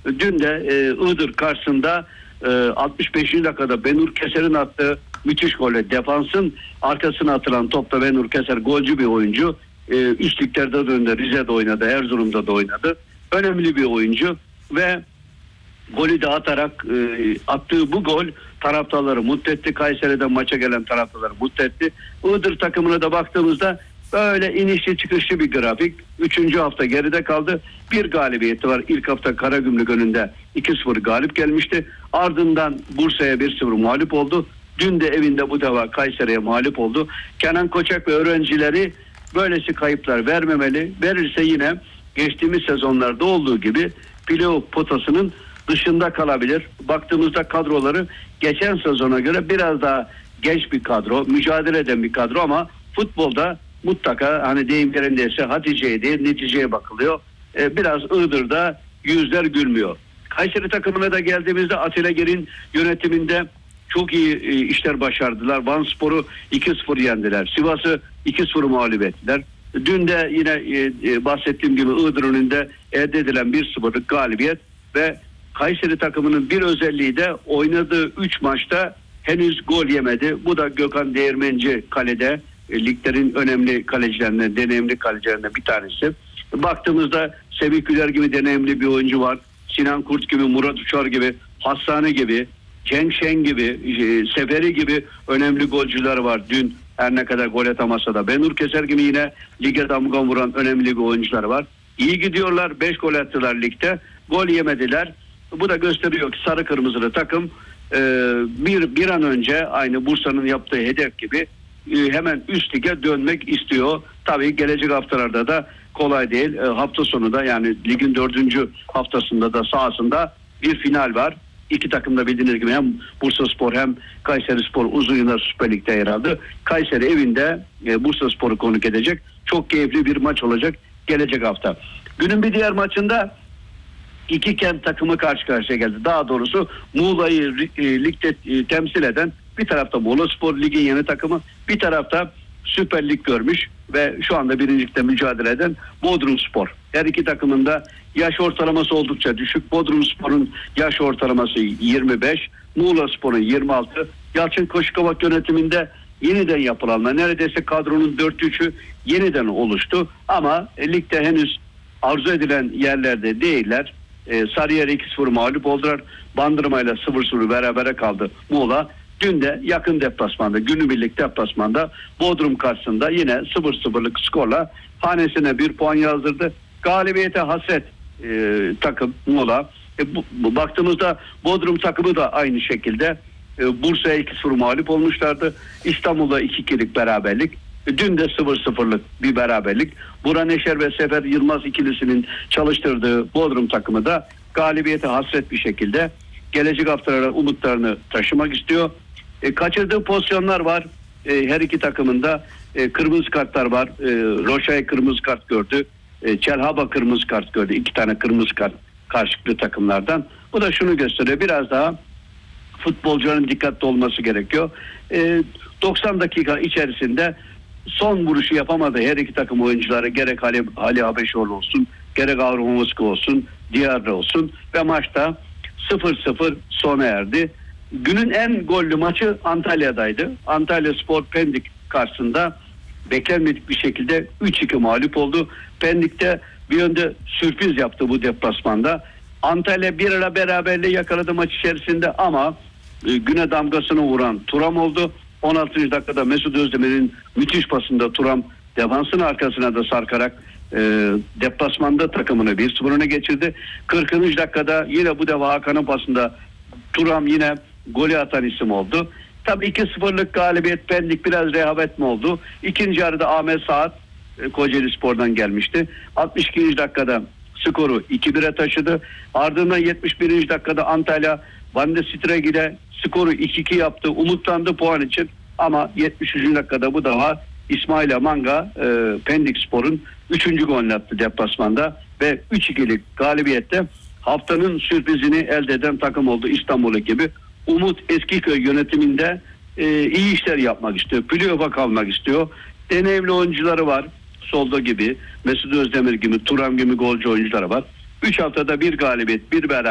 Dün de Iğdır karşısında 65. dakikada Benur Keser'in attığı müthiş golle, defansın arkasına atılan topta Benur Keser golcü bir oyuncu. Üst liglerde de oynadı, Rize'de oynadı, Erzurum'da da oynadı. Önemli bir oyuncu ve golü de atarak attığı bu gol taraftarları mutlu etti. Kayseri'den maça gelen taraftarları mutlu etti. Iğdır takımına da baktığımızda böyle inişli çıkışlı bir grafik. 3. hafta geride kaldı. Bir galibiyeti var. İlk hafta Karagümrük önünde 2-0 galip gelmişti. Ardından Bursa'ya 1-0 mağlup oldu. Dün de evinde bu defa Kayseri'ye mağlup oldu. Kenan Koçak ve öğrencileri böylesi kayıplar vermemeli. Verirse yine geçtiğimiz sezonlarda olduğu gibi playoff potasının dışında kalabilir. Baktığımızda kadroları geçen sezona göre biraz daha genç bir kadro, mücadele eden bir kadro ama futbolda mutlaka hani deyim yerindeyse Hatice'ye değil neticeye bakılıyor. Biraz Iğdır'da yüzler gülmüyor. Kayseri takımına da geldiğimizde Atilla Ger'in yönetiminde çok iyi işler başardılar. Vanspor'u 2-0 yendiler. Sivas'ı 2-0 mağlup ettiler. Dün de yine bahsettiğim gibi Iğdır önünde elde edilen 1-0'lık galibiyet ve Kayseri takımının bir özelliği de oynadığı 3 maçta henüz gol yemedi. Bu da Gökhan Değirmenci kalede. Liglerin önemli kalecilerinden, deneyimli kalecilerinden bir tanesi. Baktığımızda Semih Güler gibi deneyimli bir oyuncu var. Sinan Kurt gibi, Murat Uçar gibi, Hassani gibi, Cenk Şen gibi, Seferi gibi önemli golcüler var. Dün her ne kadar gol atamasa da Benur Keser gibi yine lige damga vuran önemli bir oyuncular var. İyi gidiyorlar. 5 gol attılar ligde. Gol yemediler. Bu da gösteriyor ki sarı kırmızılı takım bir an önce aynı Bursa'nın yaptığı hedef gibi hemen üst lige dönmek istiyor. Tabii gelecek haftalarda da kolay değil. Hafta sonu da yani ligin 4. haftasında da sahasında bir final var. İki takım da bildiğiniz gibi hem Bursaspor hem Kayserispor uzun yıllar Süper Lig'de yer aldı. Kayseri evinde Bursaspor'u konuk edecek. Çok keyifli bir maç olacak gelecek hafta. Günün bir diğer maçında iki kent takımı karşı karşıya geldi. Daha doğrusu Muğla'yı ligde temsil eden bir tarafta Muğlaspor ligin yeni takımı, bir tarafta Süper Lig görmüş ve şu anda birincilikte mücadele eden Bodrumspor. Her iki takımın da yaş ortalaması oldukça düşük. Bodrumspor'un yaş ortalaması 25, Muğlaspor'un 26. Yalçın Koşukavak yönetiminde yeniden yapılanlar, neredeyse kadronun 4-3'ü yeniden oluştu. Ama ligde henüz arzu edilen yerlerde değiller. Sarıyer'e 2-0 mağlup oldular. Bandırma'yla 0-0 berabere kaldı Muğla. Dün de yakın deplasmanda, günübirlik deplasmanda Bodrum karşısında yine 0-0'lık skorla hanesine bir puan yazdırdı. Galibiyete hasret takım Muğla. Baktığımızda Bodrum takımı da aynı şekilde Bursa'ya 2-0 mağlup olmuşlardı. İstanbul'da 2-2'lik beraberlik. Dün de 0-0'lık bir beraberlik. Burak Neşer ve Sefer Yılmaz ikilisinin çalıştırdığı Bodrum takımı da galibiyete hasret bir şekilde gelecek haftalara umutlarını taşımak istiyor. Kaçırdığı pozisyonlar var. Her iki takımında kırmızı kartlar var. Roşay kırmızı kart gördü. Çelhaba kırmızı kart gördü. 2 tane kırmızı kart karşılıklı takımlardan. Bu da şunu gösteriyor. Biraz daha futbolcuların dikkatli olması gerekiyor. 90 dakika içerisinde son vuruşu yapamadı her iki takım oyuncuları, gerek Ali Habeşoğlu olsun, gerek Avrupa Moskova olsun, Diyarra olsun ve maçta 0-0 sona erdi. Günün en gollü maçı Antalya'daydı. Antalya Spor Pendik karşısında beklenmedik bir şekilde 3-2 mağlup oldu. Pendik'te bir yönde sürpriz yaptı bu deplasmanda. Antalya bir ara beraberliği yakaladı maç içerisinde ama güne damgasını vuran Turam oldu. 16. dakikada Mesut Özdemir'in müthiş pasında Turam defansın arkasına da sarkarak deplasmanda takımını 1-0 öne geçirdi. 40. dakikada yine bu defa Hakan'ın pasında Turam yine golü atan isim oldu. Tabii 2-0'lık galibiyet Pendik biraz rehavet mi oldu? İkinci yarıda Ahmet Saat Kocaeli Spor'dan gelmişti. 62. dakikada skoru 2-1'e taşıdı. Ardından 71. dakikada Antalya Van de Stregi'de skoru 2-2 yaptı. Umutlandı puan için ama 73. dakikada bu defa İsmail Manga Pendik Spor'un 3. golünü attı deplasmanda ve 3-2'lik galibiyette haftanın sürprizini elde eden takım oldu İstanbul ekibi. Umut Eskiköy yönetiminde iyi işler yapmak istiyor. Playoff'a kalmak istiyor. Deneyimli oyuncuları var. Solda gibi, Mesut Özdemir gibi, Turam gibi golcü oyuncuları var. 3 haftada bir galibiyet, bir beraber.